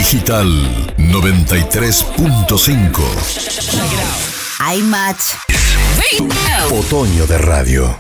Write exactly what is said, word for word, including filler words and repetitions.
Digital noventa y tres punto cinco. iMatch. Otoño de radio.